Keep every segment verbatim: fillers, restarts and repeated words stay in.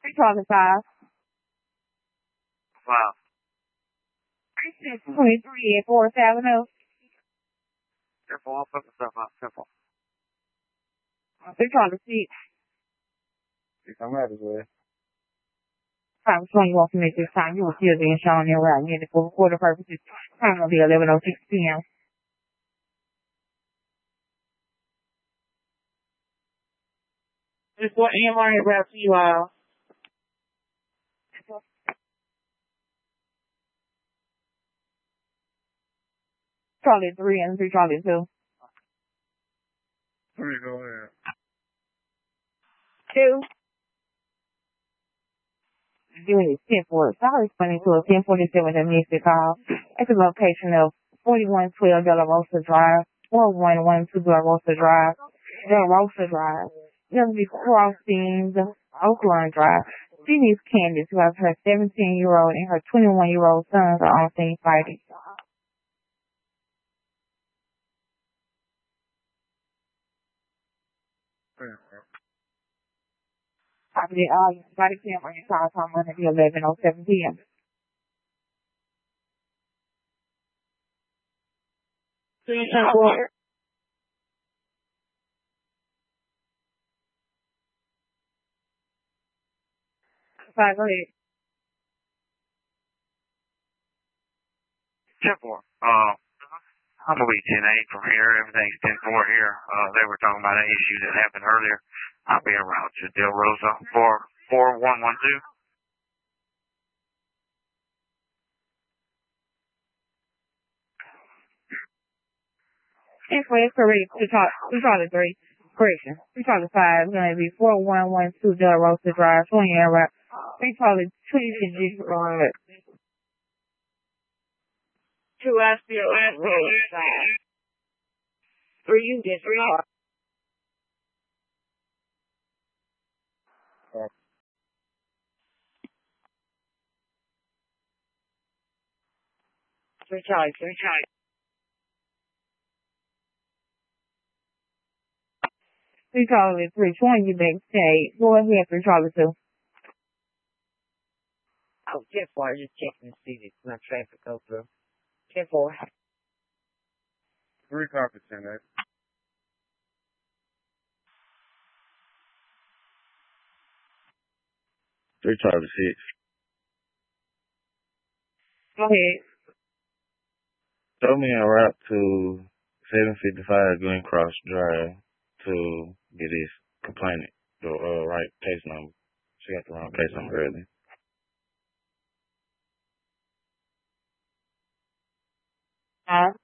Charlie five. Five. twenty-three at Forest Avenue. Careful, I'll put myself out. Careful. three Charlie six. I'm ready, boy. Time twenty-one from at this time. You will still being shown in route unit for recording purposes. Time will be eleven oh six p.m. Just what am I about to you all? Charlie three and three Charlie two. Three, go ahead. Two. Unit ten four. Sorry, responding to a ten forty-seven that missed the call. At the location of forty-one twelve De La Rosa Drive, four one one two De La Rosa Drive, De La Rosa Drive. You'll be crossing the Oakland Drive. She needs Candace, who has her seventeen-year-old and her twenty-one-year-old sons are on scene fighting. Property, uh, body cam on your car time on the eleven oh seven p.m. Three ten four. Five, go ahead. ten four. Uh, I'm going to be ten eight from here. Everything's ten four here. Uh, they were talking about an issue that happened earlier. I'll be around to Del Rosa four four one one two. Ten four is correct. Two Charlie three. Correction. Two Charlie five is going to be four one one two De La Rosa Drive, twenty and route. Three Charlie two is on it. Two I still at roadside. Three you get three. Three Charlie, three Charlie. Three Charlie three twenty you back state. Go ahead, three Charlie two. Oh, ten four, just checking to see if my traffic go through. ten four. Three copy ten eight. Three Charlie six. Go ahead. Show me a route to seven fifty-five Green Cross Drive to get this complainant the uh, right case number. She got the wrong case number earlier. Uh,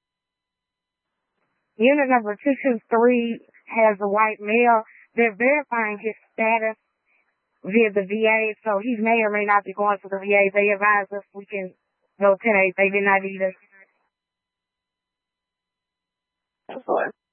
unit number two two three has a white male. They're verifying his status via the V A, so he may or may not be going to the V A. They advise us we can go ten eight. They did not either. That's all.